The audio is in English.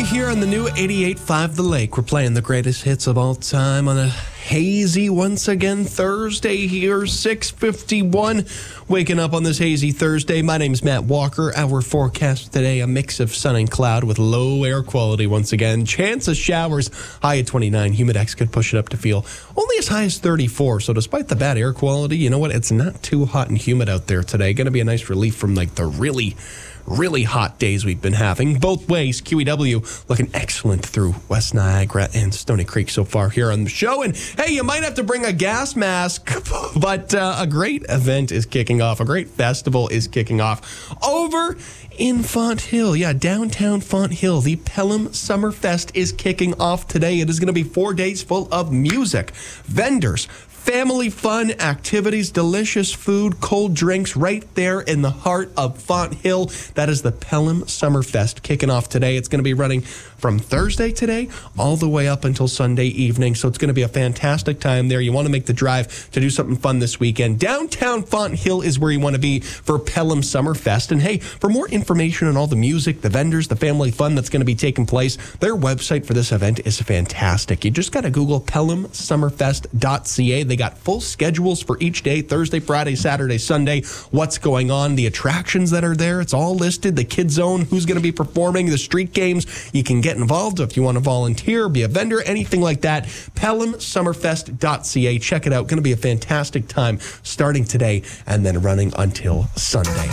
you here on the new 88.5 The Lake. We're playing the greatest hits of all time on a hazy, once again, Thursday here, 6:51. Waking up on this hazy Thursday. My name is Matt Walker. Our forecast today, a mix of sun and cloud with low air quality once again. Chance of showers, high at 29. Humidex could push it up to feel only as high as 34. So despite the bad air quality, you know what? It's not too hot and humid out there today. Going to be a nice relief from like the really hot days we've been having. Both ways, QEW looking excellent through West Niagara and Stony Creek so far here on the show. And hey, you might have to bring a gas mask, but a great event is kicking off. A great festival is kicking off over in Font Hill. Yeah, downtown Font Hill. The Pelham Summerfest is kicking off today. It is going to be 4 days full of music, vendors, family fun, activities, delicious food, cold drinks right there in the heart of Font Hill. That is the Pelham Summerfest kicking off today. It's going to be running from Thursday today all the way up until Sunday evening. So it's going to be a fantastic time there. You want to make the drive to do something fun this weekend. Downtown Font Hill is where you want to be for Pelham Summerfest. And hey, for more information on all the music, the vendors, the family fun that's going to be taking place, their website for this event is fantastic. You just got to Google pelhamsummerfest.ca. They got full schedules for each day, Thursday, Friday, Saturday, Sunday, what's going on, the attractions that are there. It's all listed, the kids zone, who's going to be performing, the street games. You can get involved if you want to volunteer, be a vendor, anything like that. pelhamsummerfest.ca. Check it out. Going to be a fantastic time starting today and then running until Sunday.